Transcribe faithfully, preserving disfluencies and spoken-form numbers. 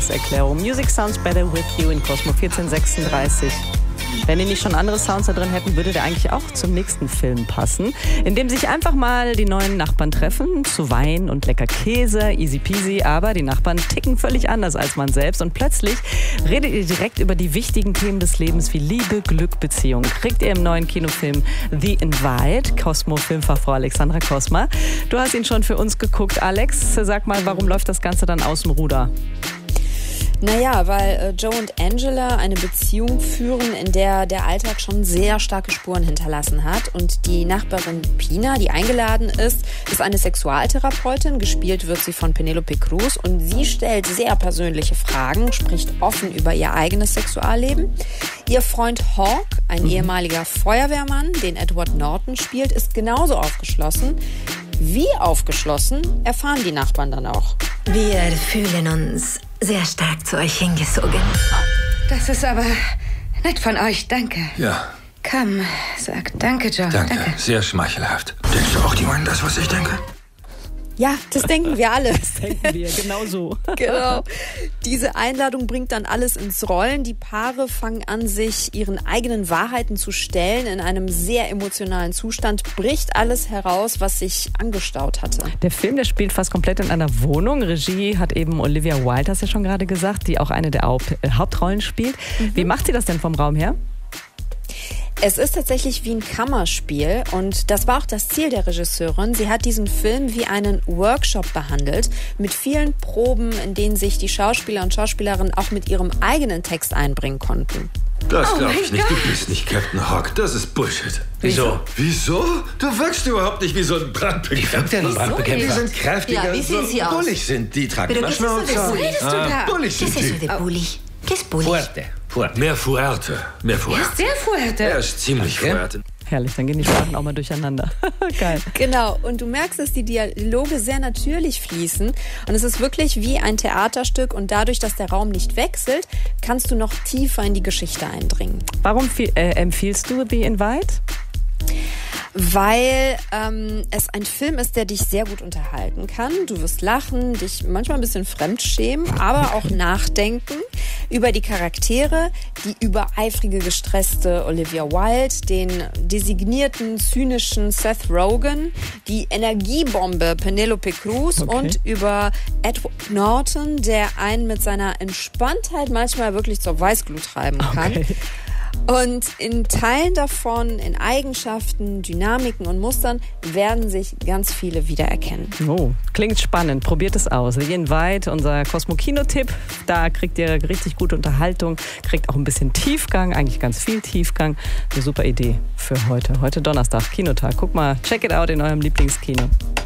Erklärung. Music sounds better with you in Cosmo vierzehn sechsunddreißig. Wenn die nicht schon andere Sounds da drin hätten, würde der eigentlich auch zum nächsten Film passen, in dem sich einfach mal die neuen Nachbarn treffen, zu Wein und lecker Käse, easy peasy, aber die Nachbarn ticken völlig anders als man selbst und plötzlich redet ihr direkt über die wichtigen Themen des Lebens wie Liebe, Glück, Beziehung. Kriegt ihr im neuen Kinofilm The Invite, Cosmo-Filmfachfrau Alexandra Kosma. Du hast ihn schon für uns geguckt, Alex. Sag mal, warum läuft das Ganze dann aus dem Ruder? Naja, weil äh, Joe und Angela eine Beziehung führen, in der der Alltag schon sehr starke Spuren hinterlassen hat. Und die Nachbarin Pina, die eingeladen ist, ist eine Sexualtherapeutin. Gespielt wird sie von Penelope Cruz. Und sie stellt sehr persönliche Fragen, spricht offen über ihr eigenes Sexualleben. Ihr Freund Hawk, ein mhm. ehemaliger Feuerwehrmann, den Edward Norton spielt, ist genauso aufgeschlossen. Wie aufgeschlossen, erfahren die Nachbarn dann auch. Wir fühlen uns sehr stark zu euch hingezogen. Das ist aber nett von euch, danke. Ja. Komm, sag danke, Joe. Danke, danke. sehr schmeichelhaft. Denkst du auch, die meinen das, was ich denke? Ja, das denken wir alle. Das denken wir, genau so. Genau. Diese Einladung bringt dann alles ins Rollen. Die Paare fangen an, sich ihren eigenen Wahrheiten zu stellen. In einem sehr emotionalen Zustand bricht alles heraus, was sich angestaut hatte. Der Film, der spielt fast komplett in einer Wohnung. Regie hat eben Olivia Wilde, hast du ja schon gerade gesagt, die auch eine der Hauptrollen spielt. Mhm. Wie macht sie das denn vom Raum her? Es ist tatsächlich wie ein Kammerspiel und das war auch das Ziel der Regisseurin. Sie hat diesen Film wie einen Workshop behandelt, mit vielen Proben, in denen sich die Schauspieler und Schauspielerinnen auch mit ihrem eigenen Text einbringen konnten. Das Oh glaub mein ich nicht. Gott. Du bist nicht Captain Hawk. Das ist Bullshit. Wieso? Wieso? Du wirkst überhaupt nicht wie so ein Brandbekämpfer. Wie wirkt denn ein Die Brandbekämpfer? sind kräftiger. Ja, wie sehen sie aus? Bullig sind die, tragen Pero immer ¿qué es eso de Schnauzer. bully? Was redest du da? Bullig ¿Qué es sind eso die. de bully? ¿Qué es bully? Fuerte, fuerte. Mehr Fuerte. Mehr Er Fuerte. ist sehr fuerte. Er ist ziemlich Okay. Fuerte. Herrlich, dann gehen die Sprachen auch mal durcheinander. Geil. Genau, und du merkst, dass die Dialoge sehr natürlich fließen und es ist wirklich wie ein Theaterstück und dadurch, dass der Raum nicht wechselt, kannst du noch tiefer in die Geschichte eindringen. Warum viel, äh, empfiehlst du The Invite? Weil ähm, es ein Film ist, der dich sehr gut unterhalten kann. Du wirst lachen, dich manchmal ein bisschen fremdschämen, aber auch nachdenken über die Charaktere, die übereifrige, gestresste Olivia Wilde, den designierten, zynischen Seth Rogen, die Energiebombe Penelope Cruz Okay. und über Edward Norton, der einen mit seiner Entspanntheit manchmal wirklich zur Weißglut treiben kann. Okay. Und in Teilen davon, in Eigenschaften, Dynamiken und Mustern werden sich ganz viele wiedererkennen. Oh, klingt spannend. Probiert es aus. The Invite, unser Cosmo-Kino-Tipp. Da kriegt ihr richtig gute Unterhaltung, kriegt auch ein bisschen Tiefgang, eigentlich ganz viel Tiefgang. Eine super Idee für heute. Heute Donnerstag, Kinotag. Guck mal, check it out in eurem Lieblingskino.